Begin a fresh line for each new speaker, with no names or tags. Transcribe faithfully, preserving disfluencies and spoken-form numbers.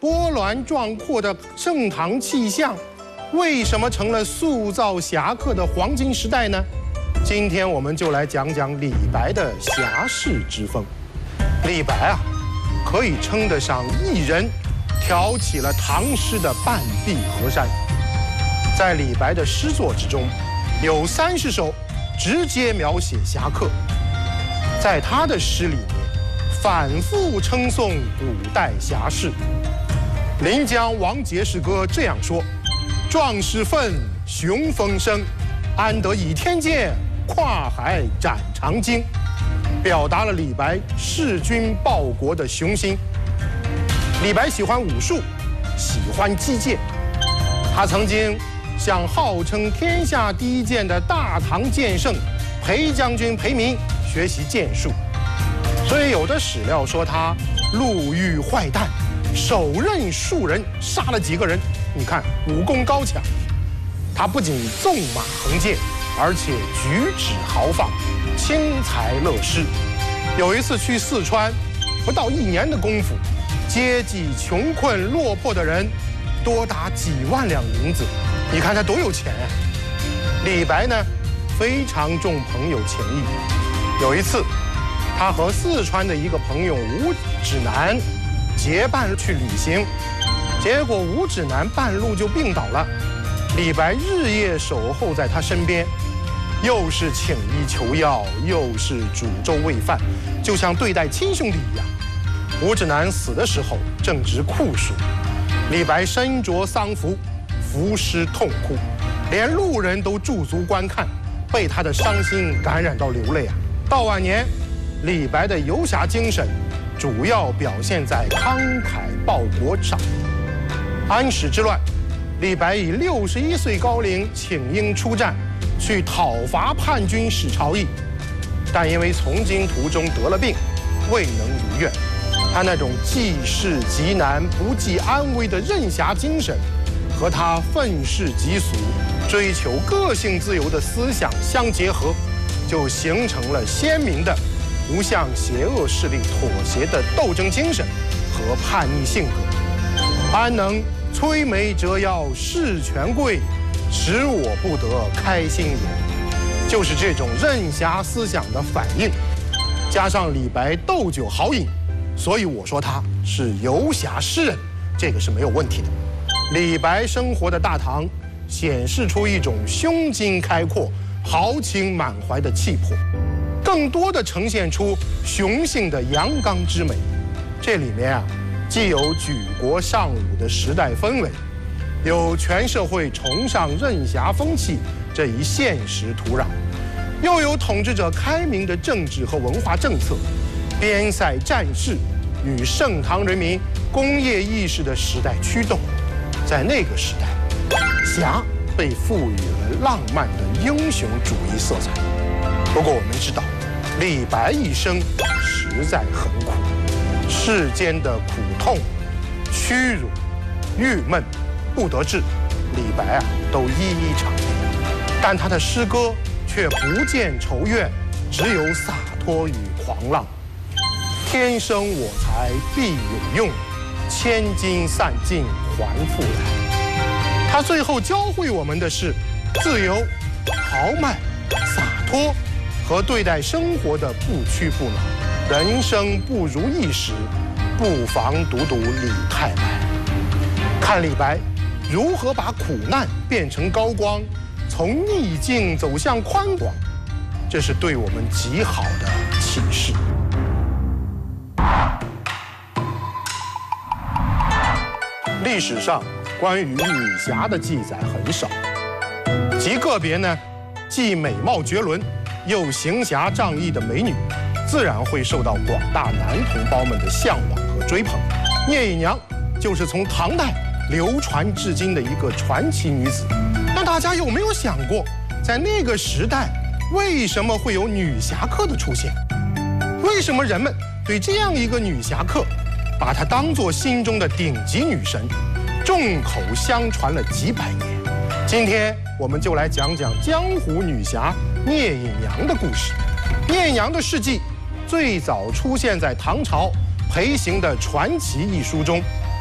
波澜壮阔的盛唐气象，为什么成了塑造侠客的黄金时代呢？今天我们就来讲讲李白的侠士之风。李白啊，可以称得上一人挑起了唐诗的半壁河山。在李白的诗作之中，有三十首直接描写侠客。在他的诗里面，反复称颂古代侠士。临江王杰士歌这样说：“壮士奋，雄风生，安得倚天剑，跨海斩长鲸。”表达了李白弑君报国的雄心。李白喜欢武术，喜欢击剑。他曾经向号称天下第一剑的大唐剑圣裴将军裴明学习剑术，所以有的史料说他路遇坏蛋，手刃数人，杀了几个人。你看武功高强，他不仅纵马横剑，而且举止豪放，轻财乐施。有一次去四川，不到一年的功夫，接济穷困落魄的人多达几万两银子。你看他多有钱啊！李白呢，非常重朋友情谊。有一次，他和四川的一个朋友吴指南结伴去旅行，结果吴指南半路就病倒了，李白日夜守候在他身边，又是请医求药，又是煮粥喂饭，就像对待亲兄弟一样。吴指南死的时候正值酷暑，李白身着丧服，伏尸痛哭，连路人都驻足观看，被他的伤心感染到流泪啊。到晚年，李白的游侠精神主要表现在慷慨报国上。安史之乱，李白以六十一岁高龄请缨出战，去讨伐叛军史朝义，但因为从军途中得了病，未能如愿。他那种济世极难不计安危的任侠精神，和他愤世嫉俗、追求个性自由的思想相结合，就形成了鲜明的不向邪恶势力妥协的斗争精神和叛逆性格。安能摧眉折腰事权贵，使我不得开心颜。就是这种任侠思想的反应，加上李白斗酒好饮，所以我说他是游侠诗人，这个是没有问题的。李白生活的大唐，显示出一种胸襟开阔、豪情满怀的气魄，更多的呈现出雄性的阳刚之美。这里面啊，既有举国尚武的时代氛围，有全社会崇尚任侠风气这一现实土壤，又有统治者开明的政治和文化政策，边塞战事与盛唐人民工业意识的时代驱动。在那个时代，侠被赋予了浪漫的英雄主义色彩。不过我们知道，李白一生实在很苦，世间的苦痛、屈辱、郁闷、不得志，李白啊都一一尝遍。但他的诗歌却不见愁怨，只有洒脱与狂浪。天生我材必有用，千金散尽还复来。他最后教会我们的是自由、豪迈、洒脱和对待生活的不屈不挠。人生不如意时，不妨读读李太白，看李白如何把苦难变成高光，从逆境走向宽广，这是对我们极好的启示。历史上关于女侠的记载很少，极个别呢，既美貌绝伦又行侠仗义的美女，自然会受到广大男同胞们的向往和追捧。聂隐娘就是从唐代流传至今的一个传奇女子。那大家有没有想过，在那个时代，为什么会有女侠客的出现？为什么人们对这样一个女侠客，把她当作心中的顶级女神，众口相传了几百年？今天我们就来讲讲江湖女侠聂隐娘的故事。聂隐娘的事迹最早出现在唐朝裴行的《传奇》一书中，